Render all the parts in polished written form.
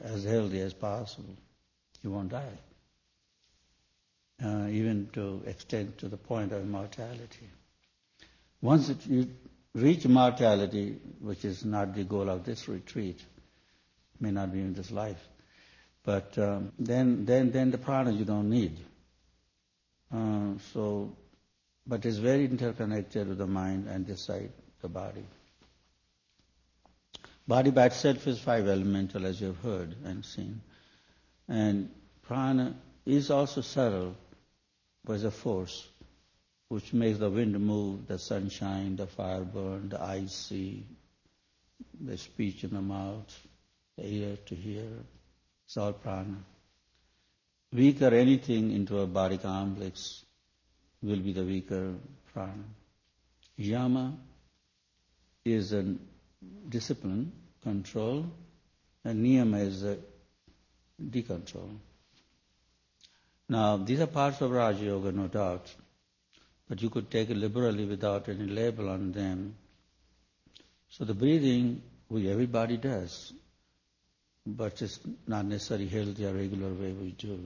as healthy as possible. You won't die. Even to extend to the point of immortality. Once you reach immortality, which is not the goal of this retreat, may not be in this life, but then the prana you don't need. But it's very interconnected with the mind and this side, the body. Body by itself is 5 elemental, as you've heard and seen. And prana is also subtle, but it's a force which makes the wind move, the sunshine, the fire burn, the eyes see, the speech in the mouth, the ear to hear. It's all prana. Weaker anything into a body complex will be the weaker prana. Yama is a discipline, control, and niyama is a decontrol. Now, these are parts of Raja Yoga, no doubt, but you could take it liberally without any label on them. So the breathing, everybody does, but it's not necessarily healthy or regular way we do.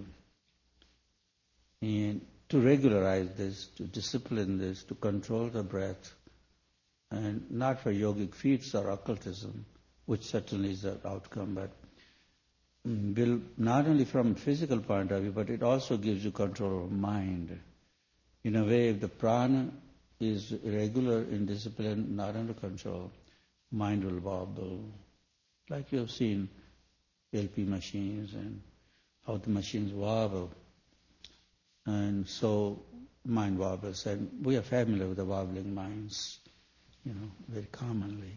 And to regularize this, to discipline this, to control the breath, and not for yogic feats or occultism, which certainly is the outcome, but will not only from a physical point of view, but it also gives you control of mind. In a way, if the prana is irregular, indisciplined, not under control, mind will wobble. Like you have seen LP machines and how the machines wobble. And so mind wobbles, and we are familiar with the wobbling minds, very commonly.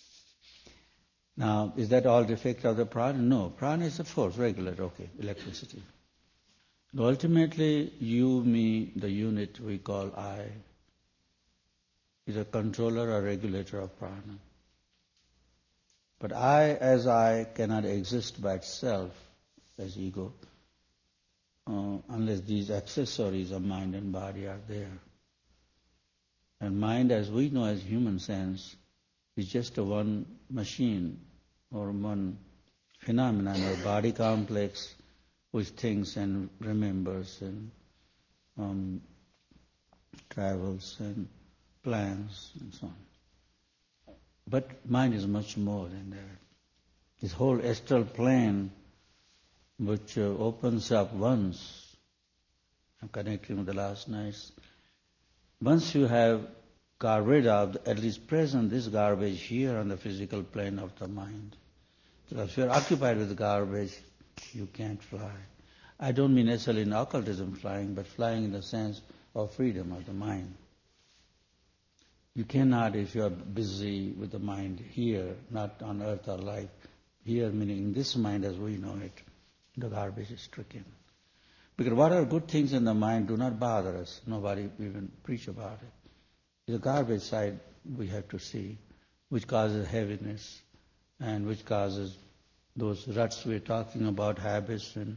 Now, is that all defect of the prana? No. Prana is a force, regular, electricity. And ultimately, you, me, the unit we call I, is a controller or regulator of prana. But I, as I, cannot exist by itself as ego, unless these accessories of mind and body are there. And mind, as we know as human sense, is just a one machine or one phenomenon or body complex which thinks and remembers and travels and plans and so on. But mind is much more than that. This whole astral plane which opens up once, I'm connecting with the last nights, once you have got rid of, at least present, this garbage here on the physical plane of the mind. Because if you're occupied with garbage, you can't fly. I don't mean necessarily in occultism flying, but flying in the sense of freedom of the mind. You cannot, if you are busy with the mind here, not on earth or life, here meaning in this mind as we know it, the garbage is stricken. Because what are good things in the mind do not bother us. Nobody even preach about it. The garbage side we have to see, which causes heaviness and which causes those ruts we're talking about, habits and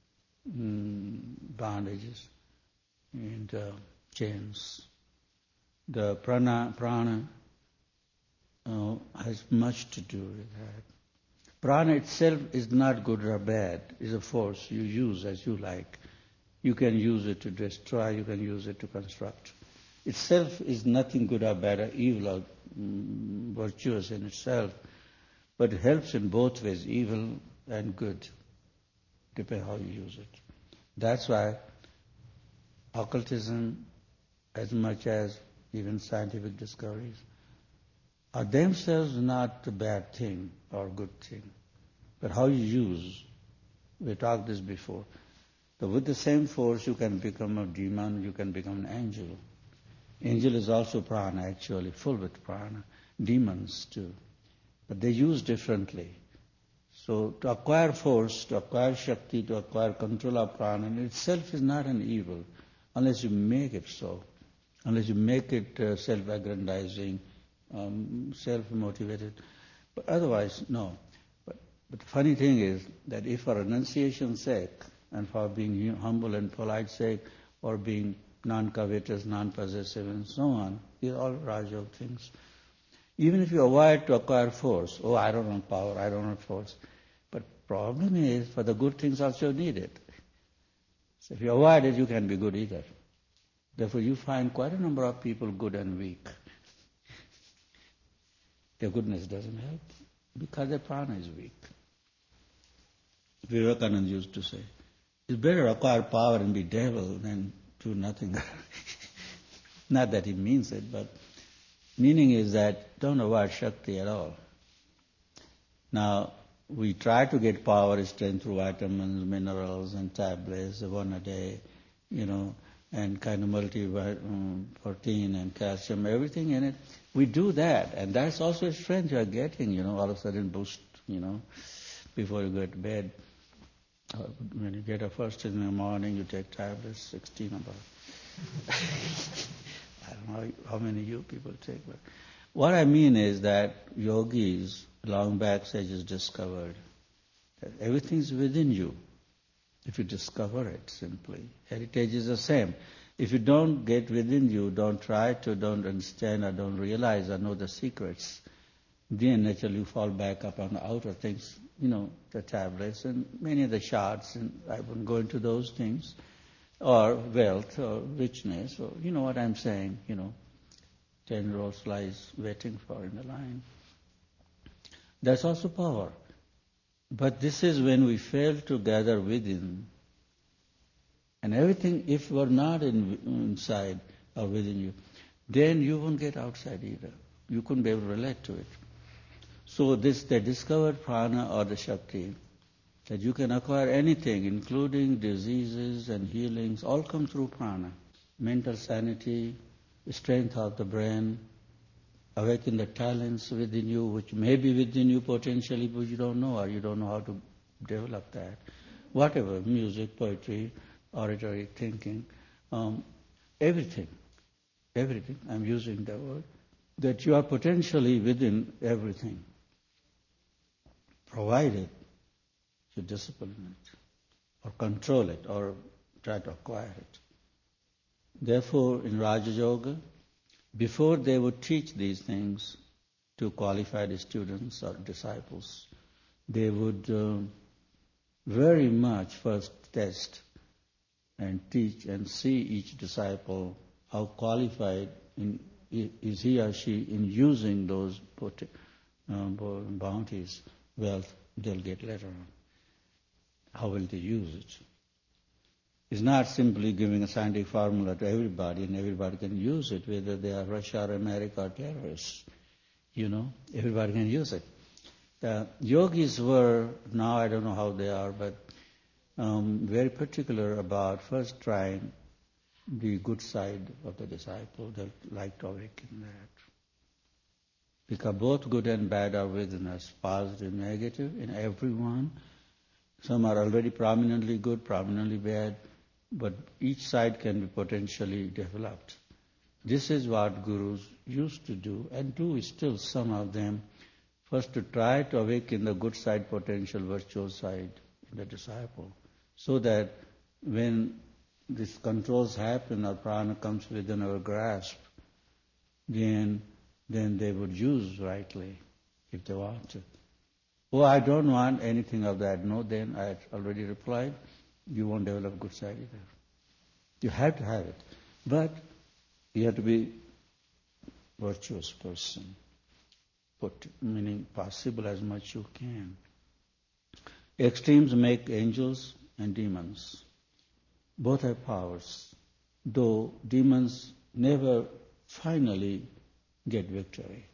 bondages and chains. The prana has much to do with that. Prana itself is not good or bad. It's a force you use as you like. You can use it to destroy, you can use it to construct. Itself is nothing good or bad or evil or virtuous in itself, but it helps in both ways, evil and good, depending how you use it. That's why occultism, as much as even scientific discoveries, are themselves not a bad thing or good thing, but how you use. We talked this before. So with the same force, you can become a demon, you can become an angel. Angel is also prana, actually, full with prana. Demons too. But they use differently. So to acquire force, to acquire shakti, to acquire control of prana in itself is not an evil, unless you make it so. Unless you make it self-aggrandizing, self-motivated. But otherwise, no. But the funny thing is that if for renunciation's sake, and for being humble and polite sake, or being non-covetous, non-possessive, and so on, these are all Raja things. Even if you avoid to acquire force, I don't want power, I don't want force. But Problem is, for the good things also you need it. So if you avoid it, you can be good either. Therefore, you find quite a number of people good and weak. Their goodness doesn't help because their prana is weak. Vivekananda used to say, it's better acquire power and be devil than do nothing. Not that he means it, but meaning is that don't avoid Shakti at all. Now, we try to get power, strength through vitamins, minerals, and tablets, one a day, and kind of protein and calcium, everything in it. We do that, and that's also a strength you are getting, all of a sudden boost, before you go to bed. When you get up first in the morning, you take tablets, 16 about. I don't know how many you people take, but what I mean is that yogis, long back sages discovered that everything's within you if you discover it simply. Heritage is the same. If you don't get within you, don't understand or don't realize or know the secrets, then naturally you fall back up on the outer things, the tablets and many of the shots, and I wouldn't go into those things, or wealth or richness, or what I'm saying, 10 Rolls Royce waiting for in the line. That's also power. But this is when we fail to gather within. And everything, if we're not inside or within you, then you won't get outside either. You couldn't be able to relate to it. So they discovered prana or the Shakti, that you can acquire anything, including diseases and healings, all come through prana. Mental sanity, strength of the brain, awaken the talents within you, which may be within you potentially, but you don't know, or you don't know how to develop that. Whatever, music, poetry, oratory, thinking, everything, I'm using that word, that you are potentially within everything, provided you discipline it, or control it, or try to acquire it. Therefore, in Raja Yoga, before they would teach these things to qualified students or disciples, they would very much first test and teach and see each disciple how qualified is he or she in using those bounties, wealth they'll get later on. How will they use it? It's not simply giving a scientific formula to everybody and everybody can use it, whether they are Russia or America or terrorists. Everybody can use it. The yogis were, now I don't know how they are, but very particular about first trying the good side of the disciple. They like to awaken that. Because both good and bad are within us, positive, negative, in everyone. Some are already prominently good, prominently bad, but each side can be potentially developed. This is what gurus used to do, and do still some of them, first to try to awaken the good side, potential, virtuous side in the disciple, so that when these controls happen or prana comes within our grasp, then they would use rightly if they want to. Oh, I don't want anything of that. No, then I already replied, you won't develop good side either. You have to have it. But you have to be virtuous person. Meaning possible as much you can. Extremes make angels and demons. Both have powers. Though demons never finally get victory.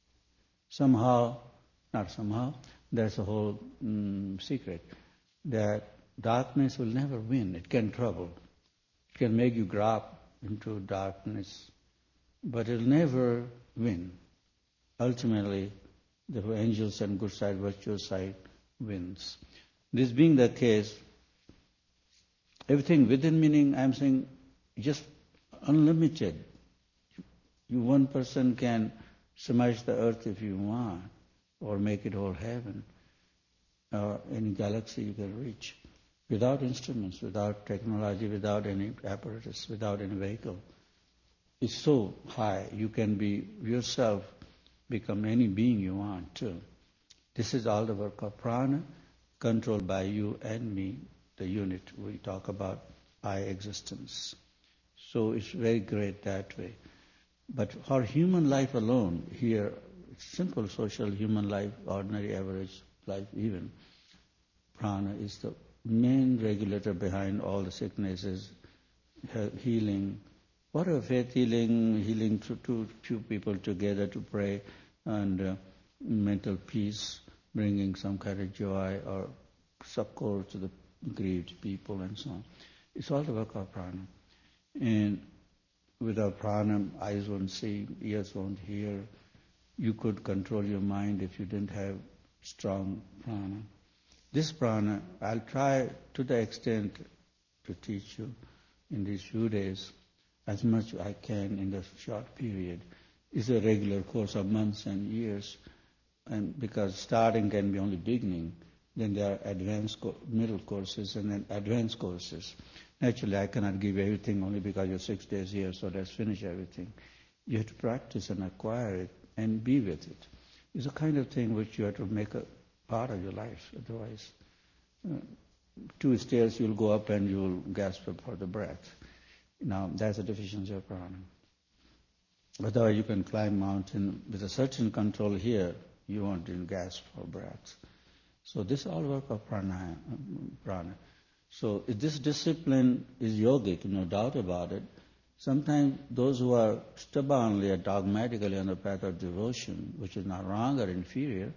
That's a whole secret. That darkness will never win. It can trouble. It can make you drop into darkness. But it will never win. Ultimately, the angels and good side, virtuous side wins. This being the case, everything within meaning, I'm saying, just unlimited. One person can smash the earth if you want, or make it whole heaven, or any galaxy you can reach, without instruments, without technology, without any apparatus, without any vehicle. It's so high, you can be yourself, become any being you want to. This is all the work of prana, controlled by you and me, the unit. We talk about I existence. So it's very great that way. But for human life alone, here, simple social human life, ordinary average life even, prana is the main regulator behind all the sicknesses, healing, whatever, faith healing to few people together to pray, and mental peace, bringing some kind of joy or succor to the grieved people and so on. It's all the work of prana. And without prana, eyes won't see, ears won't hear. You could control your mind if you didn't have strong prana. This prana, I'll try to the extent to teach you in these few days, as much I can in the short period. It's a regular course of months and years, and because starting can be only beginning, then there are advanced middle courses and then advanced courses. Naturally, I cannot give everything only because you're 6 days here, so let's finish everything. You have to practice and acquire it and be with it. It's a kind of thing which you have to make a part of your life. Otherwise, 2 stairs you'll go up and you'll gasp for the breath. Now, that's a deficiency of prana. Otherwise, you can climb mountain with a certain control here, you won't even gasp for breath. So this is all work of prana. So this discipline is yogic, no doubt about it. Sometimes those who are stubbornly or dogmatically on the path of devotion, which is not wrong or inferior,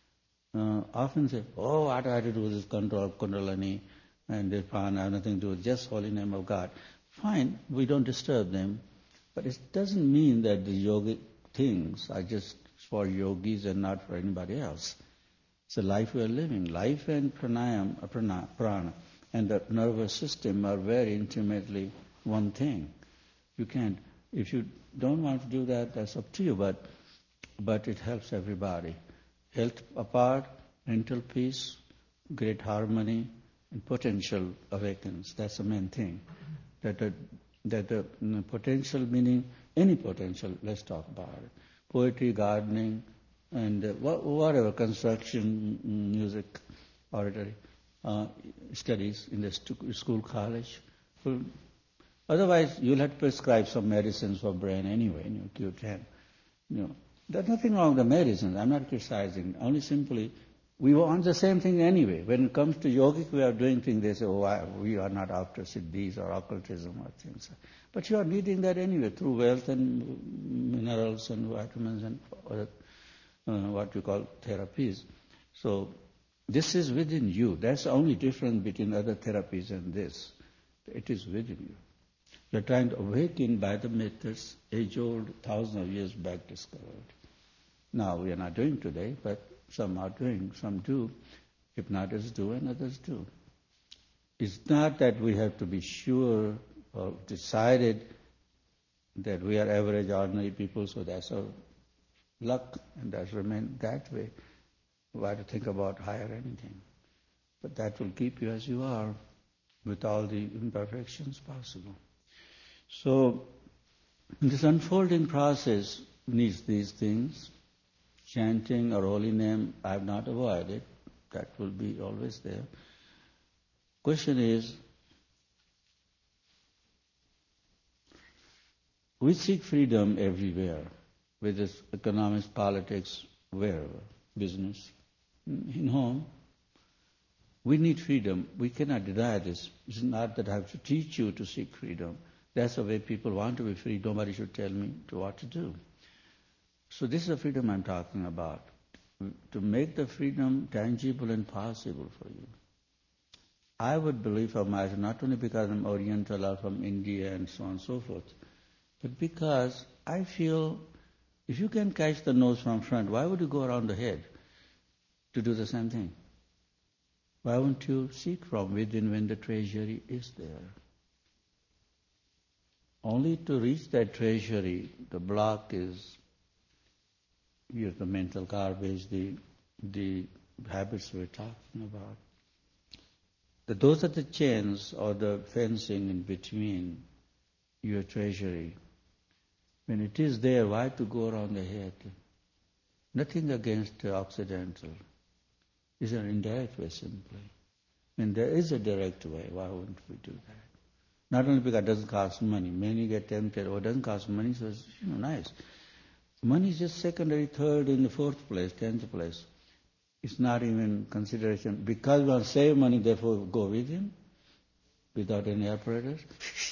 often say, oh, what do I have to do with this control, kundalini, and this prana, I have nothing to do with just holy name of God. Fine, we don't disturb them, but it doesn't mean that the yogic things are just for yogis and not for anybody else. It's a life we are living. Life and prana, and the nervous system are very intimately one thing. You can't, if you don't want to do that, that's up to you, but it helps everybody. Health apart, mental peace, great harmony, and potential awakens. That's the main thing. That the potential meaning, any potential, let's talk about it. Poetry, gardening, and whatever, construction, music, oratory, studies in the school, college. Otherwise, you'll have to prescribe some medicines for brain anyway, you can. There's nothing wrong with the medicines. I'm not criticizing. Only simply, we want the same thing anyway. When it comes to yogic, we are doing things, they say, we are not after siddhis or occultism or things. But you are needing that anyway through wealth and minerals and vitamins and other, what you call therapies. So this is within you. That's the only difference between other therapies and this. It is within you. You're trying to awaken by the methods age-old, thousands of years back discovered. Now we are not doing today, but some are doing, some do. Hypnotists do and others do. It's not that we have to be sure or decided that we are average, ordinary people, so that's our luck and that's remain that way. Why to think about higher anything? But that will keep you as you are with all the imperfections possible. So this unfolding process needs these things. Chanting or holy name, I have not avoided. That will be always there. Question is, we seek freedom everywhere, whether it's economics, politics, wherever, business, in home. We need freedom. We cannot deny this. It's not that I have to teach you to seek freedom. That's the way people want to be free. Nobody should tell me what to do. So this is the freedom I'm talking about. To make the freedom tangible and possible for you. I would believe for myself, not only because I'm Oriental or from India and so on and so forth, but because I feel if you can catch the nose from front, why would you go around the head to do the same thing? Why won't you seek from within when the treasury is there? Only to reach that treasury, the block is the mental garbage, the habits we're talking about. Those are the chains or the fencing in between your treasury. When it is there, why to go around the head? Nothing against the Occidental. It's an indirect way simply. When there is a direct way, why wouldn't we do that? Not only because it doesn't cost money. Many get tempted, it doesn't cost money, so it's nice. Money is just secondary, third, in the fourth place, 10th place. It's not even consideration. Because we want to save money, therefore go with him, without any apparatus.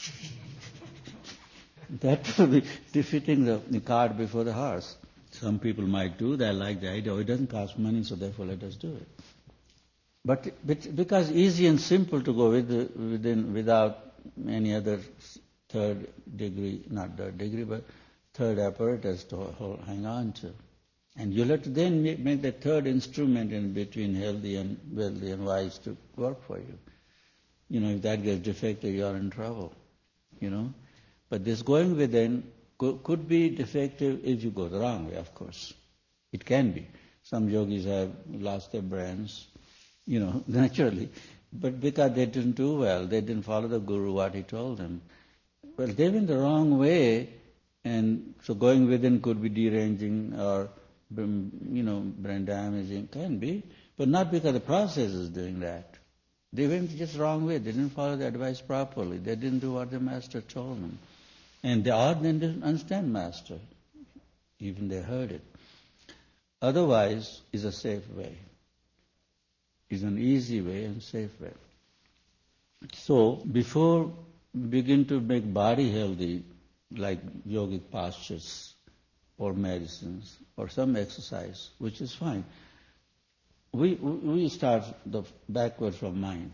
That will be defeating the cart before the horse. Some people might do that, like the idea, it doesn't cost money, so therefore let us do it. But because easy and simple to go without any other third degree, not third degree, but third apparatus to hang on to. And you'll have to then make the third instrument in between healthy and wealthy and wise to work for you. If that gets defective, you're in trouble. But this going within could be defective if you go the wrong way, of course. It can be. Some yogis have lost their brains, naturally. But because they didn't do well, they didn't follow the Guru, what he told them. Well, they went the wrong way, and so going within could be deranging or, brain damaging, can be, but not because the process is doing that. They went just the wrong way. They didn't follow the advice properly. They didn't do what the master told them. And they didn't understand master. Even they heard it. Otherwise, is a safe way. Is an easy way and safe way. So, before we begin to make body healthy, like yogic postures or medicines or some exercise, which is fine, we start backward from mind.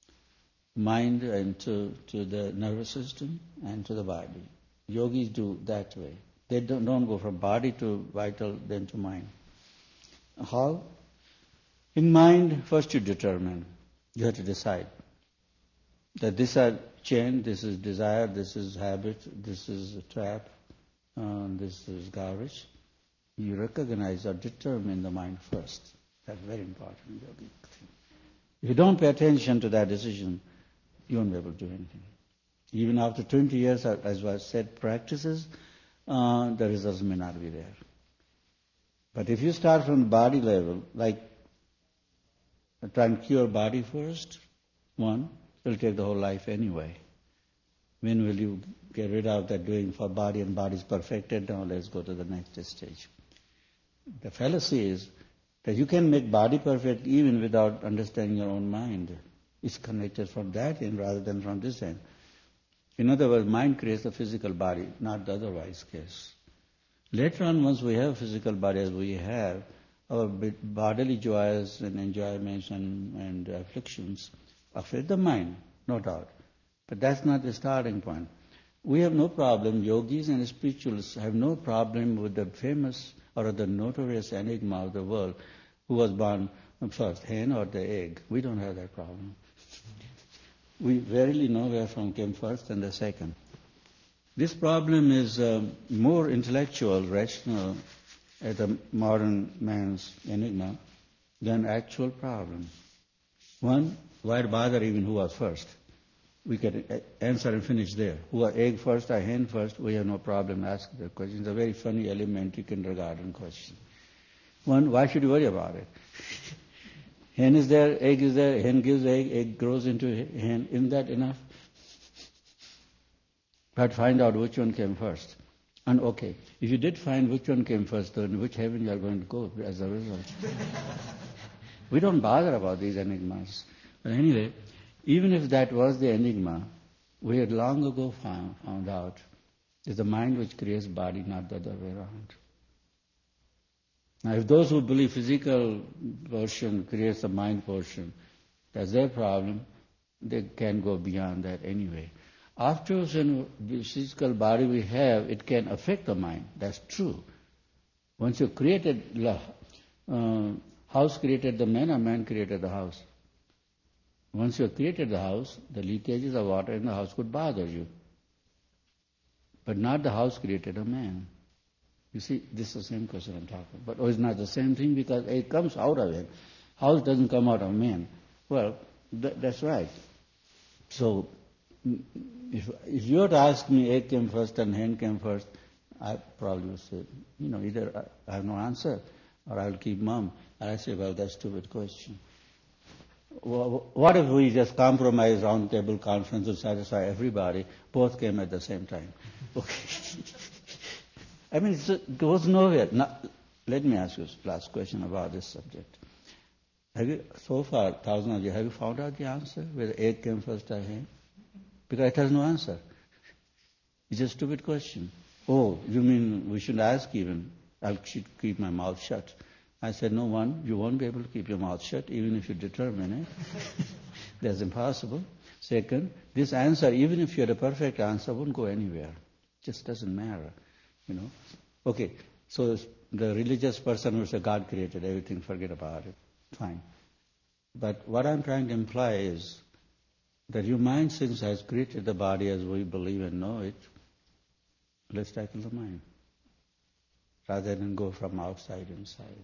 Mind and to the nervous system and to the body. Yogis do that way. They don't go from body to vital, then to mind. How? In mind, first you determine. You have to decide that this is chain, this is desire, this is habit, this is a trap, this is garbage. You recognize or determine the mind first. That's very important yogic thing. If you don't pay attention to that decision, you won't be able to do anything. Even after 20 years, as I said, practices, the results may not be there. But if you start from the body level, like try and cure body first, it'll take the whole life anyway. When will you get rid of that doing for body and body is perfected? Now let's go to the next stage. The fallacy is that you can make body perfect even without understanding your own mind. It's connected from that end rather than from this end. In other words, mind creates the physical body, not the otherwise case. Later on, once we have physical body as we have, our bodily joys and enjoyments and afflictions affect the mind, no doubt. But that's not the starting point. We have no problem, yogis and spiritualists have no problem with the famous or the notorious enigma of the world, who was born first, hen or the egg. We don't have that problem. We verily know where from came first and the second. This problem is more intellectual, rational, at the modern man's enigma than actual problem. One, why bother even who was first? We can answer and finish there. Who are egg first or hen first? We have no problem asking that question. It's a very funny, elementary kindergarten question. One, why should you worry about it? Hen is there, egg is there, hen gives egg grows into hen. Isn't that enough? But find out which one came first. And okay, if you did find which one came first, then which heaven you are going to go as a result. We don't bother about these enigmas. But anyway, even if that was the enigma, we had long ago found out it's the mind which creates body, not the other way around. Now, if those who believe physical portion creates the mind portion, that's their problem. They can't go beyond that anyway. After the physical body we have, it can affect the mind. That's true. Once you created, house created the man, or man created the house. Once you created the house, the leakages of water in the house could bother you. But not the house created a man. You see, this is the same question I'm talking about. Or it's not the same thing because it comes out of it. House doesn't come out of man. Well, that's right. So, if you were to ask me egg came first and hen came first, I probably would say, either I have no answer or I will keep mum. And I say, well, that's a stupid question. What if we just compromise round table conference to satisfy everybody? Both came at the same time. Okay. I mean, it goes nowhere. Now, let me ask you a last question about this subject. Have you, so far, thousands of years, have you found out the answer? Whether egg came first or hen? Because it has no answer. It's a stupid question. Oh, you mean we should ask even? I should keep my mouth shut. I said, no, one, you won't be able to keep your mouth shut even if you determine it. That's impossible. Second, this answer, even if you had a perfect answer, won't go anywhere. It just doesn't matter, Okay, so the religious person who says God created everything, forget about it. Fine. But what I'm trying to imply is that your mind, since has created the body as we believe and know it, let's tackle the mind rather than go from outside inside.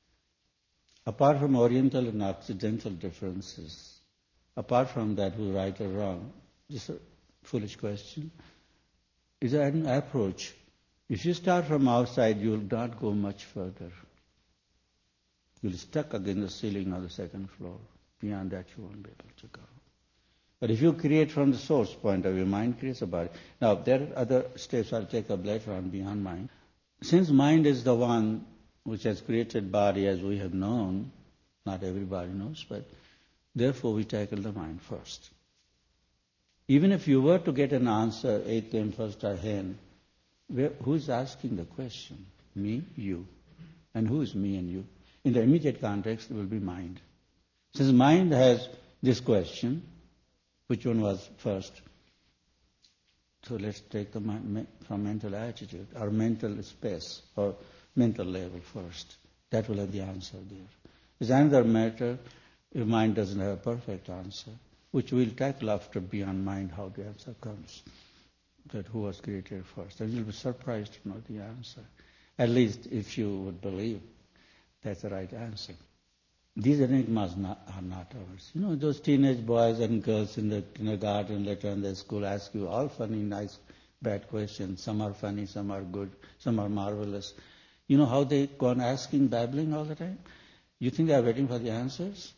Apart from Oriental and Occidental differences, apart from that who's right or wrong, just a foolish question, is there an approach? If you start from outside, you will not go much further. You'll be stuck against the ceiling of the second floor. Beyond that, you won't be able to go. But if you create from the source point of view, mind creates a body. Now, there are other steps I'll take up later on beyond mind. Since mind is the one which has created body as we have known, not everybody knows, but therefore we tackle the mind first. Even if you were to get an answer, egg came first or hen, who is asking the question? Me, you. And who is me and you? In the immediate context, it will be mind. Since mind has this question, which one was first? So let's take the mind from mental attitude, or mental space, or mental level first. That will have the answer there. There's another matter, if mind doesn't have a perfect answer, which we'll tackle after beyond mind how the answer comes. That who was created first. And you'll be surprised to know the answer. At least if you would believe that's the right answer. These enigmas are not ours. Those teenage boys and girls in the kindergarten, later in the school ask you all funny, nice, bad questions. Some are funny, some are good, some are marvelous. You know how they go on asking, babbling all the time? You think they are waiting for the answers?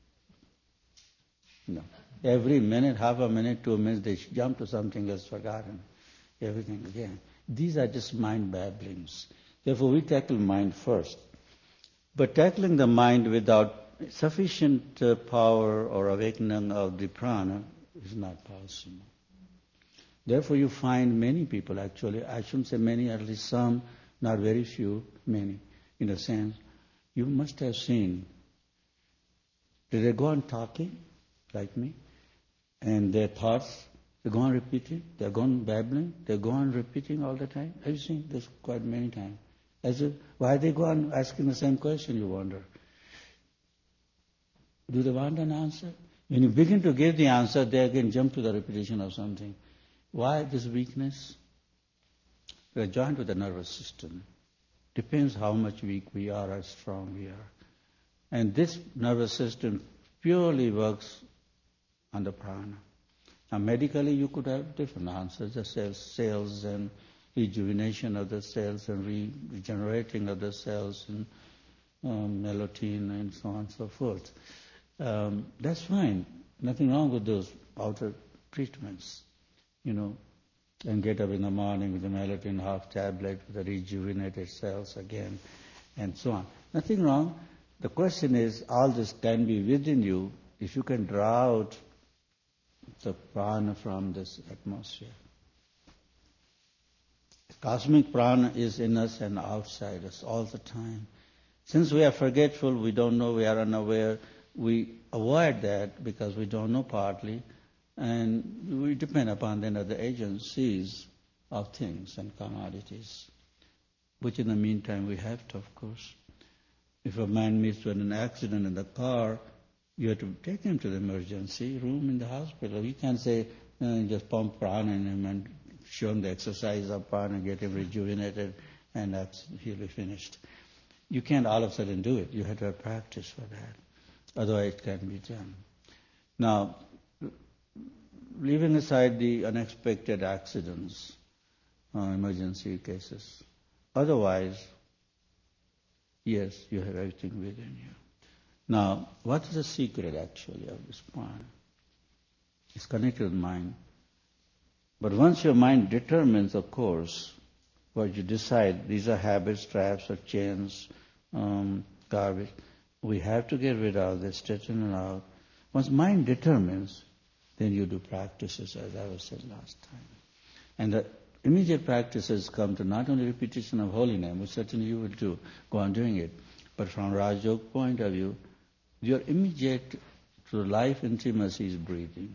No. Every minute, half a minute, 2 minutes, they jump to something else forgotten. Everything again. These are just mind babblings. Therefore, we tackle mind first. But tackling the mind without sufficient power or awakening of the prana is not possible. Therefore, you find many people actually, I shouldn't say many, at least some, not very few, many, in a sense, you must have seen. Did they go on talking, like me? And their thoughts, they go on repeating, they go on babbling, they go on repeating all the time. Have you seen this quite many times? As if, why they go on asking the same question, you wonder. Do they want an answer? When you begin to give the answer, they again jump to the repetition of something. Why this weakness? We are joined with the nervous system. Depends how much weak we are, how strong we are. And this nervous system purely works on the prana. Now medically you could have different answers, the cells and rejuvenation of the cells and regenerating of the cells and melatonin and so on and so forth. That's fine. Nothing wrong with those outer treatments, and get up in the morning with the melatonin half tablet with the rejuvenated cells again and so on. Nothing wrong. The question is, all this can be within you if you can draw out the prana from this atmosphere. Cosmic prana is in us and outside us all the time. Since we are forgetful, we don't know, we are unaware, we avoid that because we don't know partly, and we depend upon then other agencies of things and commodities, which in the meantime we have to, of course. If a man meets with an accident in the car, you have to take him to the emergency room in the hospital. You can't say, just pump prana in him and show him the exercise of prana, get him rejuvenated, and he'll be finished. You can't all of a sudden do it. You have to have practice for that. Otherwise it can't be done. Now, leaving aside the unexpected accidents, emergency cases, otherwise, yes, you have everything within you. Now, what is the secret actually of this prana? It's connected with mind. But once your mind determines the course, what you decide, these are habits, traps, or chains, garbage, we have to get rid of this, straighten it out. Once mind determines, then you do practices, as I was said last time. And the immediate practices come to not only repetition of holy name, which certainly you will do, go on doing it, but from Raj Yoga point of view, your immediate to life intimacy is breathing.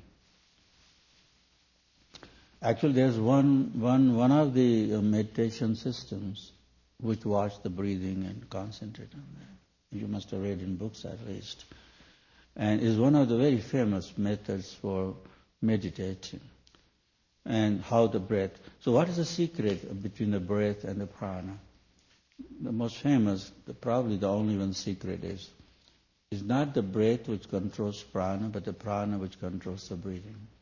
Actually, there's one of the meditation systems which watch the breathing and concentrate on that. You must have read in books at least. And is one of the very famous methods for meditating. And how the breath. So what is the secret between the breath and the prana? The most famous, probably the only one secret is not the breath which controls prana, but the prana which controls the breathing.